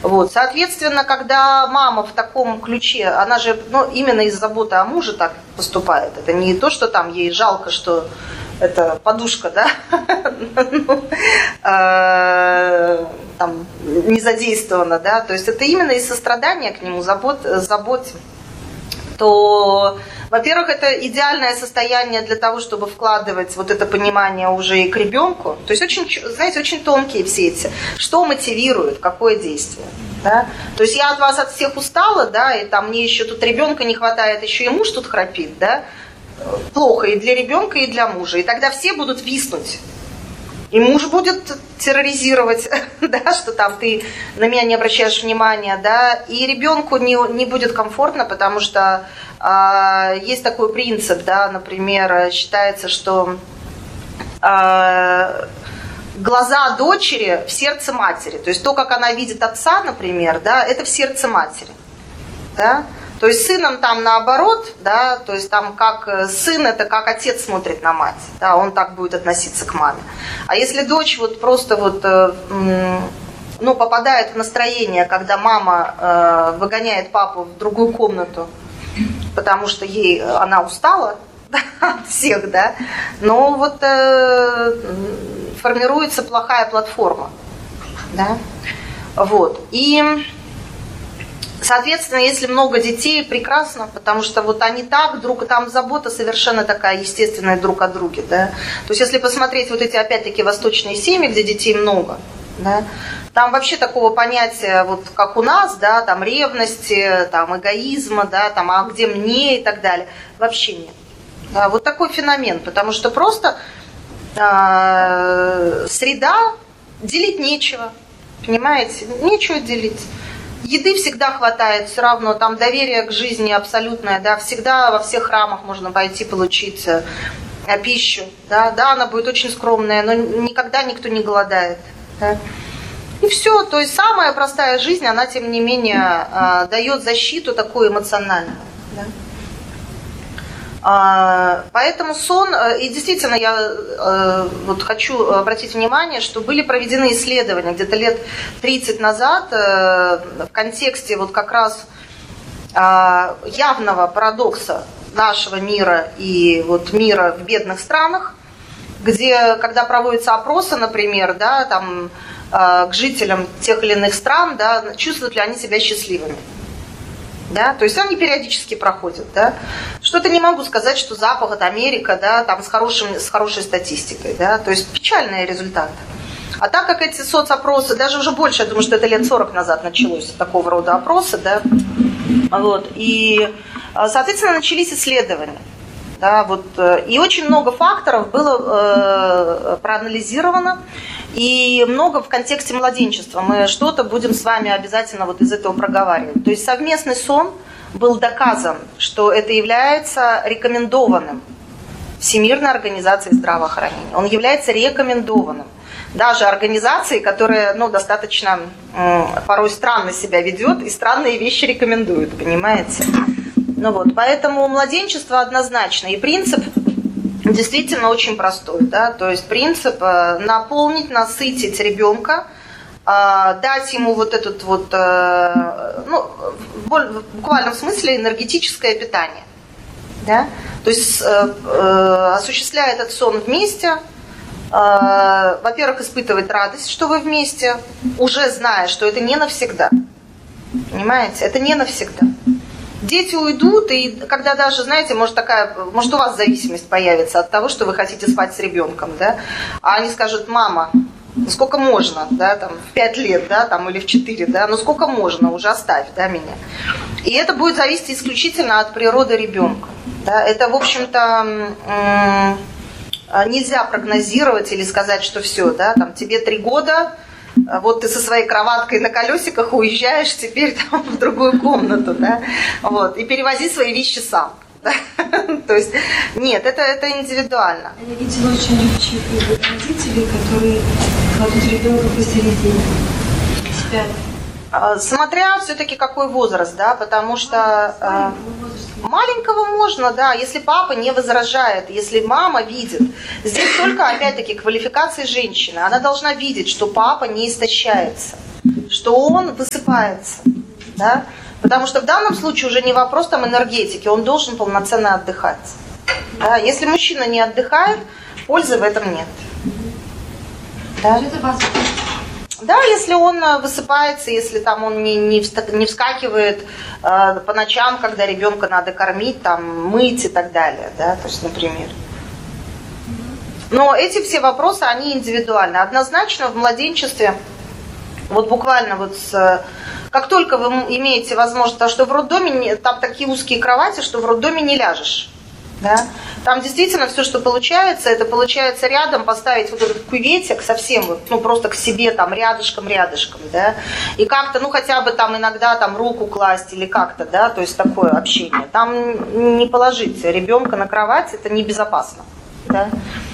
Вот. Соответственно, когда мама в таком ключе, она же именно из заботы о муже так поступает. Это не то, что там ей жалко, что это подушка, да, там, не задействована, да, то есть это именно из сострадания к нему, заботе, то, во-первых, это идеальное состояние для того, чтобы вкладывать вот это понимание уже и к ребенку. То есть, очень, знаете, очень тонкие все эти. Что мотивирует, какое действие. Да? То есть я от вас от всех устала, да, и там мне еще тут ребенка не хватает, еще и муж тут храпит, да. Плохо и для ребенка, и для мужа. И тогда все будут виснуть. И муж будет терроризировать, да, что там ты на меня не обращаешь внимания, да, и ребенку не будет комфортно, потому что есть такой принцип, да, например, считается, что глаза дочери в сердце матери, то есть то, как она видит отца, например, да, это в сердце матери, да. То есть сыном там наоборот, да, то есть там как сын, это как отец смотрит на мать, да, он так будет относиться к маме. А если дочь вот просто вот, попадает в настроение, когда мама выгоняет папу в другую комнату, потому что она устала, да, от всех, да, но вот формируется плохая платформа, да, вот, и... Соответственно, если много детей, прекрасно, потому что вот они там забота совершенно такая естественная друг о друге, да. То есть если посмотреть вот эти, опять-таки, восточные семьи, где детей много, да, там вообще такого понятия, вот как у нас, да, там ревности, там эгоизма, да, там, а где мне и так далее, вообще нет. Да, вот такой феномен, потому что просто среда, делить нечего, понимаете, нечего делить. Еды всегда хватает, все равно, там доверие к жизни абсолютное, да, всегда во всех храмах можно пойти получить пищу, да, она будет очень скромная, но никогда никто не голодает, да. И все, то есть самая простая жизнь, она, тем не менее, дает защиту такую эмоциональную, да. Поэтому сон, и действительно я вот хочу обратить внимание, что были проведены исследования где-то лет 30 назад в контексте вот как раз явного парадокса нашего мира и вот мира в бедных странах, где, когда проводятся опросы, например, да, там, к жителям тех или иных стран, да, чувствуют ли они себя счастливыми. Да, то есть они периодически проходят, да. Что-то не могу сказать, что Запад, Америка, да, там с хорошей статистикой, да, то есть печальные результаты. А так как эти соцопросы, даже уже больше, я думаю, что это лет 40 назад началось такого рода опросы, да, вот, и, соответственно, начались исследования, да, вот, и очень много факторов было проанализировано, и много в контексте младенчества. Мы что-то будем с вами обязательно вот из этого проговаривать. То есть совместный сон был доказан, что это является рекомендованным Всемирной организацией здравоохранения. Он является рекомендованным. Даже организацией, которая достаточно порой странно себя ведет и странные вещи рекомендует, понимаете? Поэтому младенчество однозначно. И принцип действительно очень простой, да, то есть принцип наполнить, насытить ребенка, дать ему вот этот вот, в буквальном смысле энергетическое питание, да, то есть осуществляя этот сон вместе, во-первых, испытывать радость, что вы вместе, уже зная, что это не навсегда, понимаете, это не навсегда. Дети уйдут, и когда даже, знаете, может у вас зависимость появится от того, что вы хотите спать с ребенком, да, а они скажут: мама, сколько можно, да, там, в 5 лет, да, там, или в 4, да, сколько можно, уже оставь, да, меня. И это будет зависеть исключительно от природы ребенка, да, это, в общем-то, нельзя прогнозировать или сказать, что все, да, там, тебе 3 года, вот ты со своей кроваткой на колесиках уезжаешь теперь там в другую комнату, да, вот, и перевози свои вещи сам. Да? То есть, нет, это индивидуально. Я видела очень любящих родителей, которые кладут ребенка посередине, спят. Смотря все-таки какой возраст, да, потому что маленького можно, да, если папа не возражает, если мама видит. Здесь только, опять-таки, квалификация женщины. Она должна видеть, что папа не истощается, что он высыпается, да? Потому что в данном случае уже не вопрос там энергетики, он должен полноценно отдыхать. Да? Если мужчина не отдыхает, пользы в этом нет. Да? Да, если он высыпается, если там он не вскакивает по ночам, когда ребенка надо кормить, там, мыть и так далее, да, то есть, например. Но эти все вопросы, они индивидуальны. Однозначно в младенчестве, вот буквально вот как только вы имеете возможность, потому что в роддоме там такие узкие кровати, что в роддоме не ляжешь. Да? Там действительно все, что получается, это получается рядом поставить вот этот кюветик совсем, вот, ну просто к себе там рядышком, да, и как-то, ну хотя бы там иногда там руку класть или как-то, да, то есть такое общение. Там не положить ребенка на кровать, это небезопасно, да.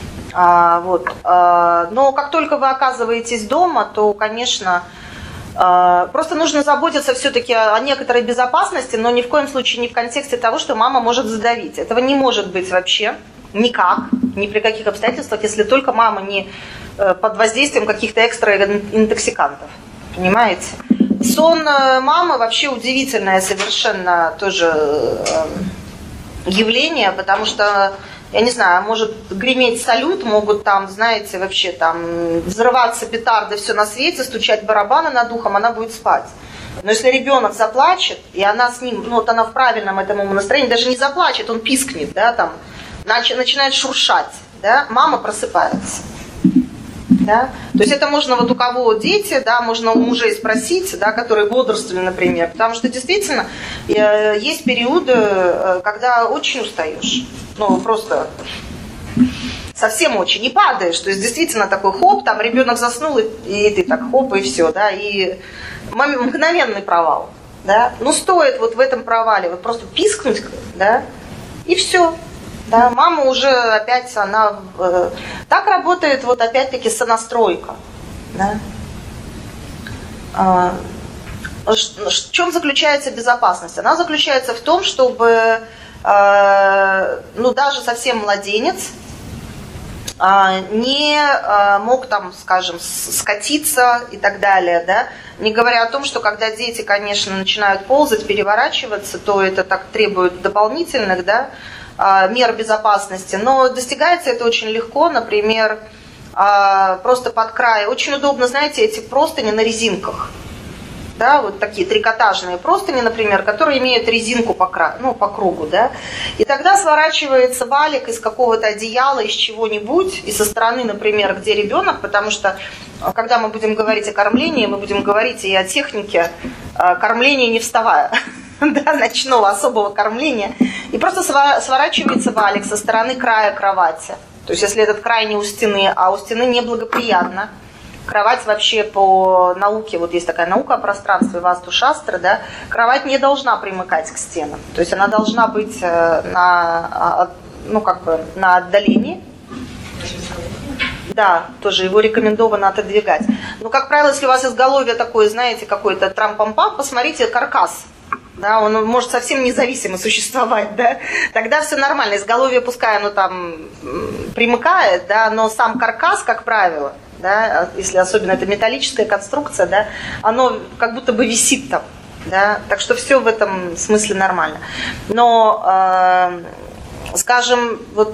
Но как только вы оказываетесь дома, то, конечно, просто нужно заботиться все-таки о некоторой безопасности, но ни в коем случае не в контексте того, что мама может задавить. Этого не может быть вообще никак, ни при каких обстоятельствах, если только мама не под воздействием каких-то экстраинтоксикантов. Понимаете? Сон мамы вообще удивительное совершенно тоже явление, потому что, я не знаю, может греметь салют, могут там, знаете, вообще там взрываться петарды, все на свете, стучать барабаны над ухом, она будет спать. Но если ребенок заплачет, и она с ним, ну вот она в правильном этом настроении, даже не заплачет, он пискнет, да, там, начинает шуршать, да, мама просыпается. Да? То есть это можно вот у кого дети, да, можно у мужей спросить, да, которые бодрствовали, например, потому что действительно есть периоды, когда очень устаешь, ну просто совсем очень, не падаешь, то есть действительно такой хоп, там ребенок заснул, и ты так хоп, и все, да, и мгновенный провал, да, ну стоит вот в этом провале вот просто пискнуть, да, и все. Да, мама уже опять, она так работает, вот опять-таки сонастройка. Да? В чем заключается безопасность? Она заключается в том, чтобы ну, даже совсем младенец не мог там, скажем, скатиться и так далее, да? Не говоря о том, что когда дети, конечно, начинают ползать, переворачиваться, то это так требует дополнительных, да, мер безопасности, но достигается это очень легко, например, просто под край. Очень удобно, знаете, эти простыни на резинках, да, вот такие трикотажные простыни, например, которые имеют резинку по краю, ну, по кругу, да, и тогда сворачивается валик из какого-то одеяла, из чего-нибудь, и со стороны, например, где ребенок, потому что, когда мы будем говорить о кормлении, мы будем говорить и о технике кормления не вставая. Да, ночного особого кормления, и просто сворачивается валик со стороны края кровати. То есть, если этот край не у стены, а у стены неблагоприятно, кровать вообще по науке, вот есть такая наука о пространстве, Васту-шастры, да, кровать не должна примыкать к стенам. То есть, она должна быть на отдалении. Да, тоже его рекомендовано отодвигать. Но, как правило, если у вас изголовье такое, знаете, какой-то трам-пам-пам, посмотрите каркас. Да, он может совсем независимо существовать, да, тогда все нормально, изголовье пускай оно там примыкает, да, но сам каркас, как правило, да, если особенно это металлическая конструкция, да, оно как будто бы висит там, да, так что все в этом смысле нормально. Но, скажем, вот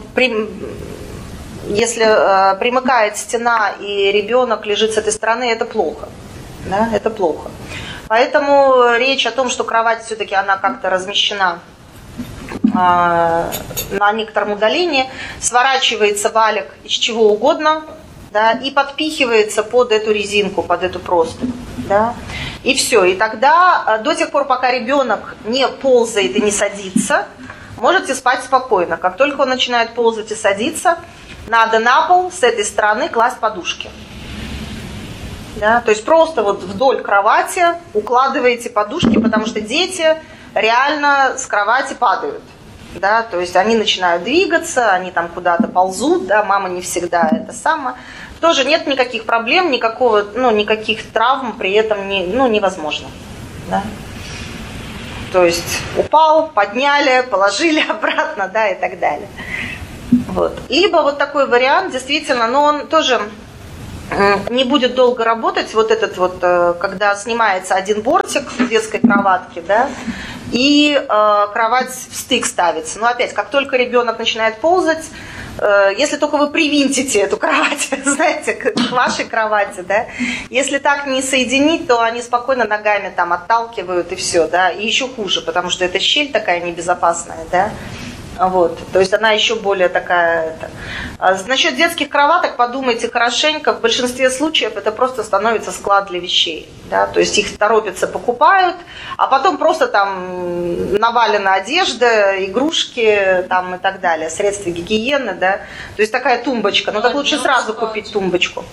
если примыкает стена и ребенок лежит с этой стороны, это плохо, да, это плохо. Поэтому речь о том, что кровать все-таки она как-то размещена на некотором удалении, сворачивается валик из чего угодно, да, и подпихивается под эту резинку, под эту простынь. Да, и все. И тогда до тех пор, пока ребенок не ползает и не садится, можете спать спокойно. Как только он начинает ползать и садиться, надо на пол с этой стороны класть подушки. Да, то есть просто вот вдоль кровати укладываете подушки, потому что дети реально с кровати падают. Да, то есть они начинают двигаться, они там куда-то ползут, да, мама не всегда это самое. Тоже нет никаких проблем, никаких травм при этом невозможно. Да. То есть упал, подняли, положили обратно, да, и так далее. Вот. Либо вот такой вариант, действительно, но он тоже не будет долго работать вот этот вот, когда снимается один бортик в детской кроватке, да, и кровать в стык ставится. Но опять, как только ребенок начинает ползать, если только вы привинтите эту кровать, знаете, к вашей кровати, да, если так не соединить, то они спокойно ногами там отталкивают и все, да, и еще хуже, потому что эта щель такая небезопасная, да. Вот, то есть она еще более такая. Насчет детских кроваток подумайте хорошенько. В большинстве случаев это просто становится склад для вещей. Да? То есть их торопятся, покупают, а потом просто там навалена одежда, игрушки там, и так далее, средства гигиены. Да? То есть такая тумбочка. Но так лучше сразу купить тумбочку.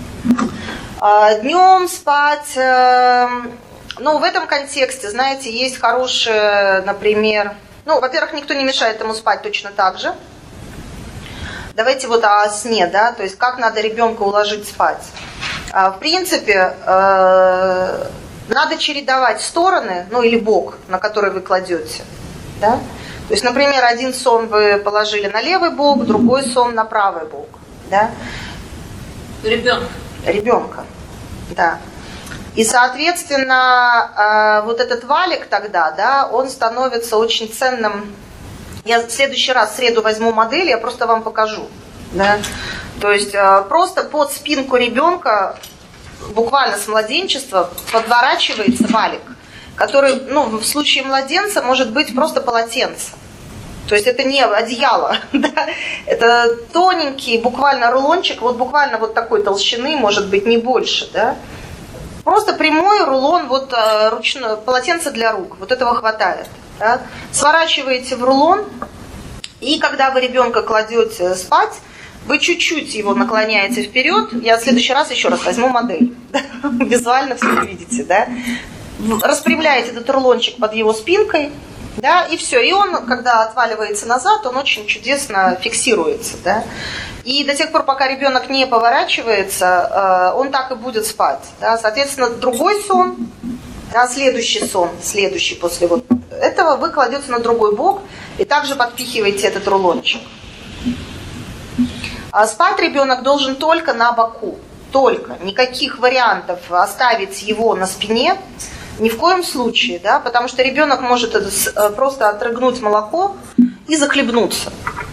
Днем спать. Ну, в этом контексте, знаете, есть хорошие, например... Ну, во-первых, никто не мешает ему спать точно так же. Давайте вот о сне, да, то есть как надо ребенка уложить спать. В принципе, надо чередовать стороны, ну или бок, на который вы кладете, да. То есть, например, один сон вы положили на левый бок, другой сон на правый бок, да. Ребенка, да. И, соответственно, вот этот валик тогда, да, он становится очень ценным. Я в следующий раз в среду возьму модель, я просто вам покажу. Да. То есть просто под спинку ребенка, буквально с младенчества, подворачивается валик, который, ну, в случае младенца может быть просто полотенце. То есть это не одеяло, да? Это тоненький буквально рулончик, вот буквально вот такой толщины, может быть, не больше, да? Просто прямой рулон, вот ручной, полотенце для рук, вот этого хватает. Да? Сворачиваете в рулон, и когда вы ребенка кладете спать, вы чуть-чуть его наклоняете вперед. Я в следующий раз еще раз возьму модель. Да? Визуально все увидите. Да? Распрямляете этот рулончик под его спинкой, да, и все. И он, когда отваливается назад, он очень чудесно фиксируется. Да? И до тех пор, пока ребенок не поворачивается, он так и будет спать. Да? Соответственно, другой сон, да, следующий сон, следующий после вот этого, вы кладете на другой бок и также подпихиваете этот рулончик. А спать ребенок должен только на боку. Только. Никаких вариантов оставить его на спине ни в коем случае, да, потому что ребенок может просто отрыгнуть молоко и захлебнуться.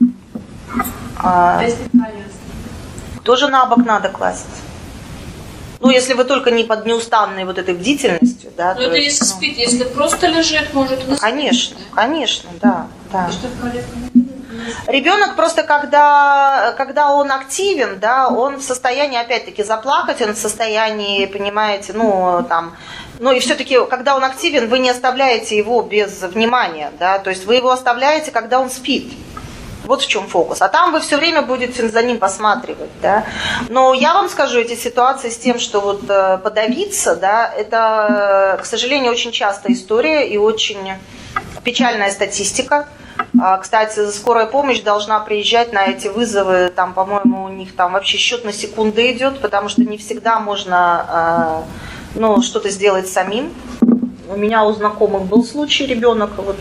Тоже на бок надо класть. Ну, если вы только не под неустанной вот этой бдительностью, да. Но это есть, если спит, если просто лежит, может и на спине. Конечно, конечно, да. Да. Что в колесо? Ребенок просто, когда он активен, да, он в состоянии, опять-таки, заплакать, он в состоянии, понимаете, ну, там, ну, и все-таки, когда он активен, вы не оставляете его без внимания, да, то есть вы его оставляете, когда он спит. Вот в чем фокус. А там вы все время будете за ним посматривать, да. Но я вам скажу, эти ситуации с тем, что вот подавиться, да, это, к сожалению, очень частая история и очень печальная статистика. Кстати, скорая помощь должна приезжать на эти вызовы, там, по-моему, у них там вообще счет на секунды идет, потому что не всегда можно, ну, что-то сделать самим. У меня у знакомых был случай, ребенок вот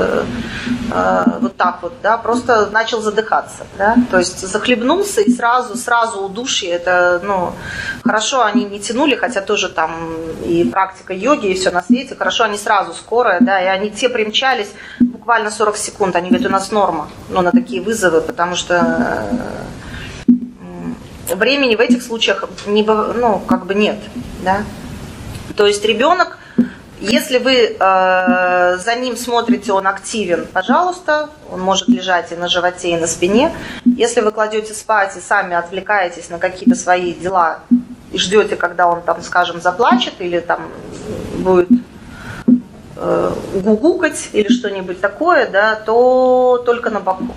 так вот, да, просто начал задыхаться, да, то есть захлебнулся и сразу удушье, это, ну, хорошо они не тянули, хотя тоже там и практика йоги, и все на свете, хорошо они сразу, скорая, да, и они те примчались буквально 40 секунд, они говорят, у нас норма, ну, на такие вызовы, потому что времени в этих случаях не, ну, как бы нет, да, то есть ребенок, если вы за ним смотрите, он активен, пожалуйста, он может лежать и на животе, и на спине. Если вы кладете спать и сами отвлекаетесь на какие-то свои дела и ждете, когда он там, скажем, заплачет или там будет гугукать или что-нибудь такое, да, то только на боку.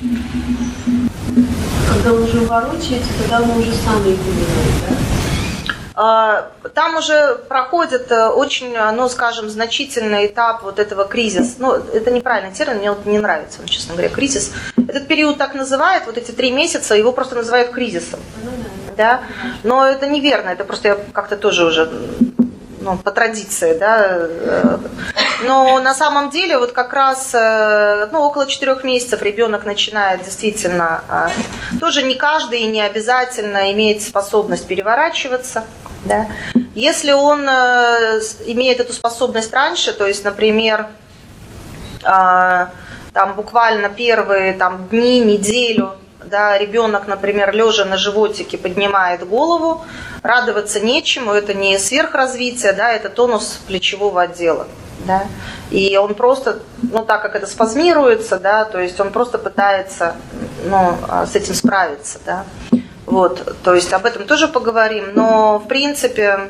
Когда он уже ворочается, тогда он уже сам регулирует, да? Там уже проходит очень, ну, скажем, значительный этап вот этого кризиса. Ну, это неправильный термин, мне вот не нравится, честно говоря, кризис. Этот период так называют, вот эти 3 месяца, его просто называют кризисом. Да? Но это неверно, это просто я как-то тоже уже, ну, по традиции, да. Но на самом деле вот как раз около 4 месяцев ребенок начинает действительно, тоже не каждый и не обязательно имеет способность переворачиваться. Да? Если он имеет эту способность раньше, то есть, например, там буквально первые дни, неделю, да, ребенок, например, лежа на животике поднимает голову, радоваться нечему, это не сверхразвитие, да, это тонус плечевого отдела. Да, и он просто, так как это спазмируется, да, то есть он просто пытается с этим справиться. Да. Вот, то есть об этом тоже поговорим, но в принципе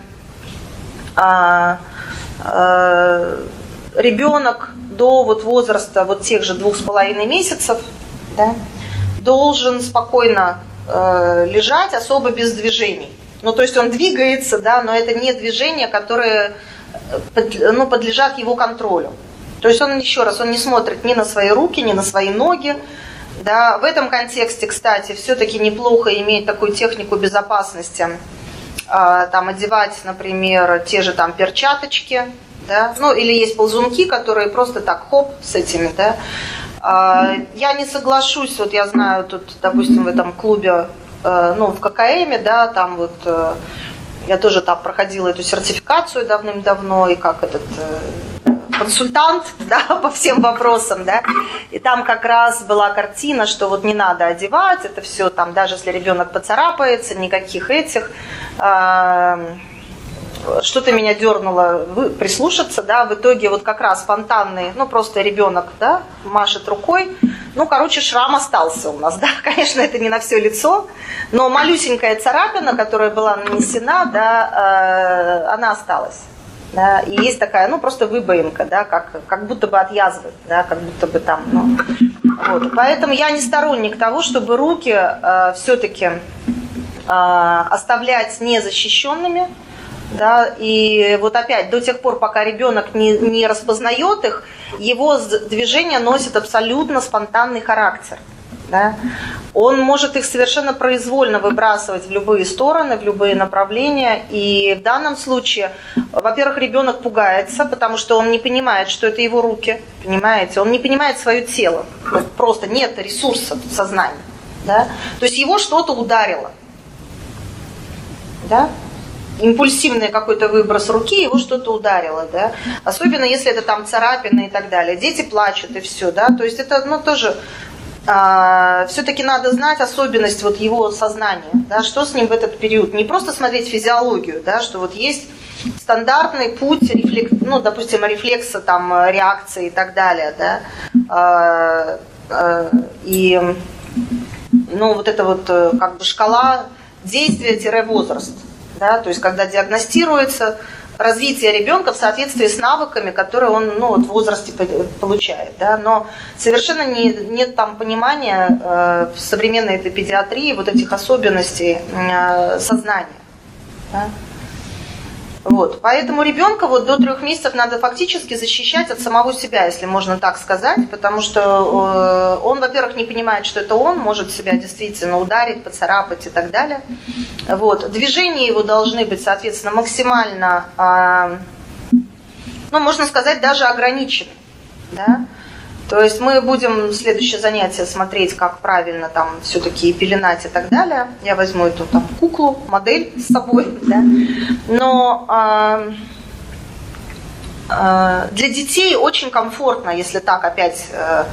ребенок до возраста тех же 2,5 месяцев, да, должен спокойно лежать, особо без движений. То есть он двигается, да, но это не движения, которые подлежат его контролю. То есть он, еще раз, он не смотрит ни на свои руки, ни на свои ноги. Да. В этом контексте, кстати, все-таки неплохо иметь такую технику безопасности, одевать, например, те же перчаточки, да, или есть ползунки, которые просто так, хоп, с этими, да. Я не соглашусь, я знаю, тут, допустим, в этом клубе, в ККМ, да, я тоже там проходила эту сертификацию давным-давно, и как консультант, да, по всем вопросам, да, и там как раз была картина, что не надо одевать, это все даже если ребенок поцарапается, никаких этих, что-то меня дернуло прислушаться, да, в итоге как раз спонтанный, просто ребенок, да, машет рукой, шрам остался у нас, да, конечно, это не на все лицо, но малюсенькая царапина, которая была нанесена, да, она осталась, да, и есть такая, просто выбоинка, да, как будто бы от язвы, да, как будто бы там, поэтому я не сторонник того, чтобы руки все-таки оставлять незащищенными. Да, и опять, до тех пор, пока ребенок не распознает их, его движения носят абсолютно спонтанный характер. Да. Он может их совершенно произвольно выбрасывать в любые стороны, в любые направления. И в данном случае, во-первых, ребенок пугается, потому что он не понимает, что это его руки, понимаете? Он не понимает свое тело, просто нет ресурса в сознании. Да. То есть его что-то ударило. Да? Импульсивный какой-то выброс руки, его что-то ударило, да, особенно если это царапины и так далее. Дети плачут и все, да, то есть это, тоже все-таки надо знать особенность его сознания, да, что с ним в этот период. Не просто смотреть физиологию, да, что есть стандартный путь, допустим, рефлекса, реакции и так далее, да, и, это шкала действия-возраст. Да, то есть, когда диагностируется развитие ребенка в соответствии с навыками, которые он в возрасте получает. Да, но совершенно нет понимания в современной этой педиатрии этих особенностей сознания. Да. Поэтому ребенка до 3 месяцев надо фактически защищать от самого себя, если можно так сказать, потому что он, во-первых, не понимает, что это он, может себя действительно ударить, поцарапать и так далее. Движения его должны быть, соответственно, максимально, можно сказать, даже ограничены. Да? То есть мы будем в следующее занятие смотреть, как правильно все-таки пеленать и так далее. Я возьму эту куклу, модель с собой. Да? Но для детей очень комфортно, если так опять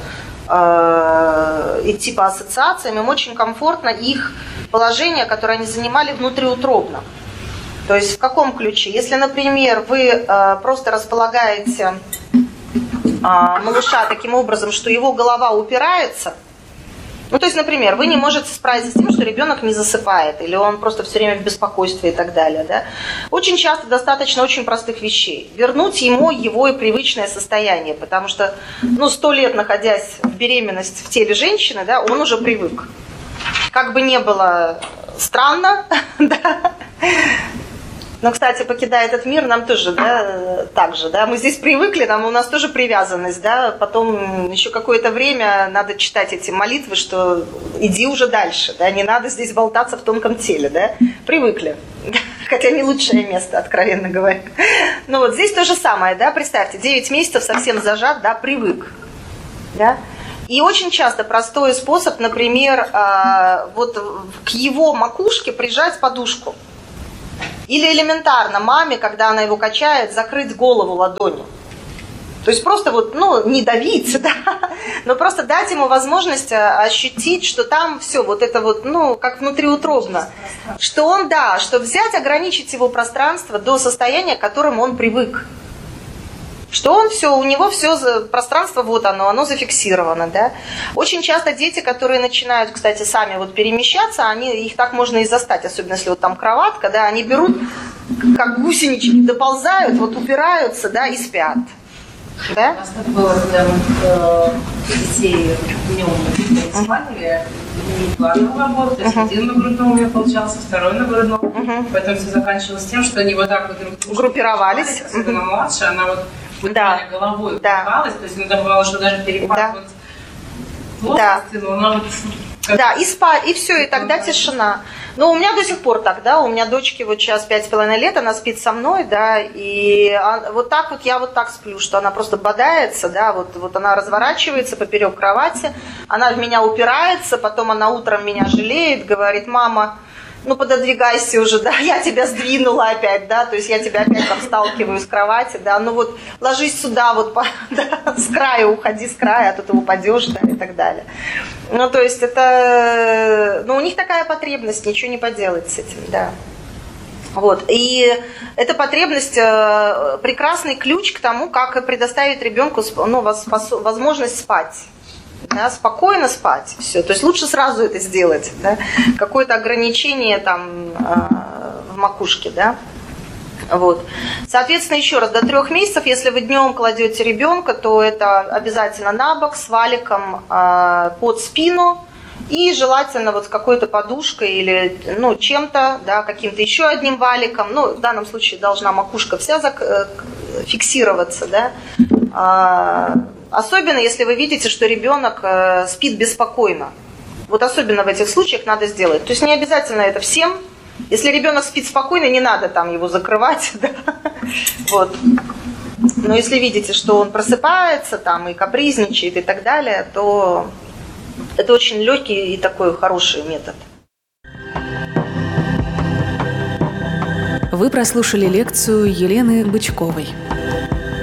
идти по ассоциациям, им очень комфортно их положение, которое они занимали внутриутробно. То есть в каком ключе? Если, например, вы просто располагаете малыша таким образом, что его голова упирается, то есть, например, вы не можете справиться с тем, что ребенок не засыпает, или он просто все время в беспокойстве и так далее. Да? Очень часто достаточно очень простых вещей. Вернуть ему его привычное состояние, потому что 100 лет находясь в беременности в теле женщины, да, он уже привык. Как бы не было странно, да? Но, кстати, покидая этот мир, нам тоже, да, так же, да, мы здесь привыкли, у нас тоже привязанность, да, потом еще какое-то время надо читать эти молитвы, что иди уже дальше, да, не надо здесь болтаться в тонком теле, да, привыкли, хотя не лучшее место, откровенно говоря. Ну вот здесь то же самое, да, представьте, 9 месяцев совсем зажат, да, привык, да. И очень часто простой способ, например, вот к его макушке прижать подушку. Или элементарно маме, когда она его качает, закрыть голову ладонью. То есть просто вот, не давить, да, но просто дать ему возможность ощутить, что там все, вот это вот, как внутриутробно. Что он, да, что взять, ограничить его пространство до состояния, к которому он привык. Что он все, у него все пространство, вот оно зафиксировано, да. Очень часто дети, которые начинают, кстати, сами вот перемещаться, их так можно и застать, особенно если вот там кроватка, да, они берут, как гусенички, доползают, вот упираются, да, и спят. Да? У нас так было, когда мы детей днем спали, не планово работать, то есть один на грудном у меня получался, второй на грудном, поэтому все заканчивалось тем, что они вот так вот друг друга группировались. Особенно младшая, она вот буквально головой упиралась, то есть иногда бывало, что даже перепад плоскости, но она вот... Да, и спать, и все, и тогда тишина. Но у меня до сих пор так, да, у меня дочке вот сейчас 5,5 лет, она спит со мной, да, и вот так вот я вот так сплю, что она просто бодается, да, вот она разворачивается поперек кровати, она в меня упирается, потом она утром меня жалеет, говорит: мама, пододвигайся уже, да, я тебя сдвинула опять, да, то есть я тебя опять там сталкиваю с кровати, да, вот ложись сюда, вот, да, с края, уходи с края, а то ты упадешь, да, и так далее. То есть это, у них такая потребность, ничего не поделать с этим, да. Вот, и эта потребность прекрасный ключ к тому, как предоставить ребенку возможность спать. Да, спокойно спать, все. То есть лучше сразу это сделать, да? Какое-то ограничение там в макушке, да. Вот. Соответственно, еще раз, до 3 месяцев, если вы днем кладете ребенка, то это обязательно на бок с валиком под спину и желательно вот с какой-то подушкой или чем-то, да, каким-то еще одним валиком. В данном случае должна макушка вся фиксироваться, да. Особенно, если вы видите, что ребенок спит беспокойно. Вот особенно в этих случаях надо сделать. То есть не обязательно это всем. Если ребенок спит спокойно, не надо там его закрывать. Да? Вот. Но если видите, что он просыпается там, и капризничает и так далее, то это очень легкий и такой хороший метод. Вы прослушали лекцию Елены Бычковой.